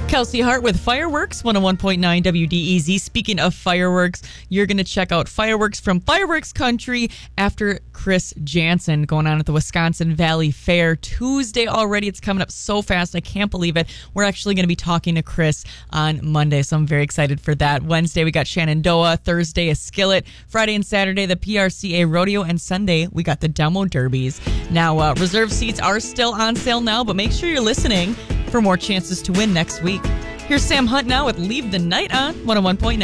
Kelsey Hart with Fireworks, 101.9 WDEZ. Speaking of fireworks, you're going to check out fireworks from Fireworks Country after Chris Jansen going on at the Wisconsin Valley Fair Tuesday already. It's coming up so fast. I can't believe it. We're actually going to be talking to Chris on Monday, so I'm very excited for that. Wednesday, we got Shenandoah. Thursday, a Skillet. Friday and Saturday, the PRCA Rodeo. And Sunday, we got the Demo Derbies. Now, reserve seats are still on sale now, but make sure you're listening for more chances to win next week. Here's Sam Hunt now with Leave the Night On 101.9.